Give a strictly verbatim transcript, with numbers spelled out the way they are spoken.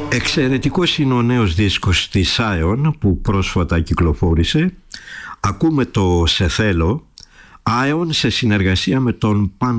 Εξαιρετικός είναι ο νέος δίσκος της Ion που πρόσφατα κυκλοφόρησε. Ακούμε το «Σε θέλω», Ion σε συνεργασία με τον Pan